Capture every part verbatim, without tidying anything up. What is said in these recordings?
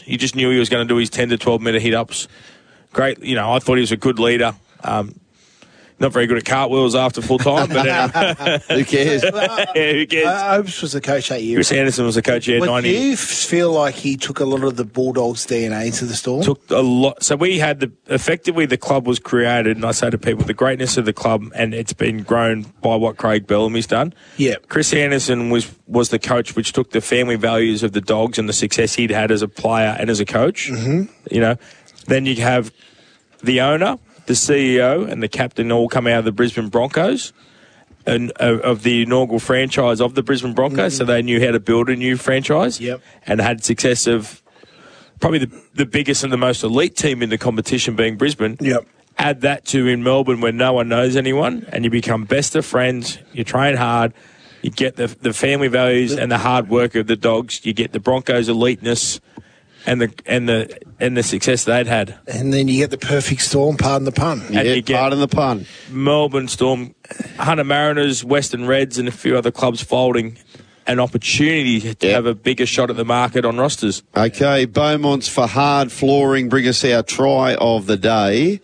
You just knew he was going to do his ten to twelve metre hit-ups. Great. You know, I thought he was a good leader. Um, not very good at cartwheels after full time, but uh, who cares? yeah, who cares? Uh, Opes was the coach that year. Chris Anderson was the coach here. But ninety. do you feel like he took a lot of the Bulldogs' D N A to the Storm? Took a lot. So we had the effectively the club was created, and I say to people, the greatness of the club, and it's been grown by what Craig Bellamy's done. Yeah. Chris Anderson was was the coach, which took the family values of the Dogs and the success he'd had as a player and as a coach. Mm-hmm. You know, then you have the owner, the C E O, and the captain all come out of the Brisbane Broncos. And, uh, of the inaugural franchise of the Brisbane Broncos, mm-hmm. so they knew how to build a new franchise. Yep. And had success of probably the, the biggest and the most elite team in the competition being Brisbane. Yep. Add that to in Melbourne where no one knows anyone, and you become best of friends, you train hard, you get the the family values and the hard work of the Dogs, you get the Broncos' eliteness and the and the and the success they'd had. And then you get the perfect storm, pardon the pun. And Yeah, you get pardon the pun. Melbourne Storm, Hunter Mariners, Western Reds and a few other clubs folding, an opportunity to Yep. have a bigger shot at the market on rosters. Okay, Beaumont's for hard flooring. Bring us our try of the day.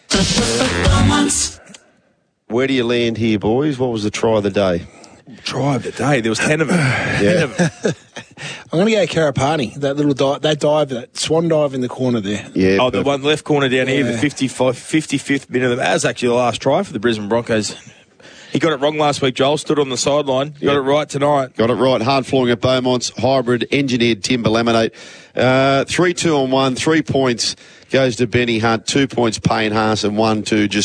Where do you land here, boys? What was the try of the day? Try of the day. There was ten of them. ten of them. I'm going to go Karapani, that little dive, that dive, that swan dive in the corner there. Yeah. Oh, the perfect. one left corner down here, the Yeah. fifty-five, fifty-fifth minute of the, that was actually the last try for the Brisbane Broncos. He got it wrong last week, Joel. Stood on the sideline. Got Yeah. it right tonight. Got it right. Hard flooring at Beaumont's, hybrid, engineered timber laminate. Uh, three, two on one. Three points goes to Benny Hunt. Two points Payne Haas and one to just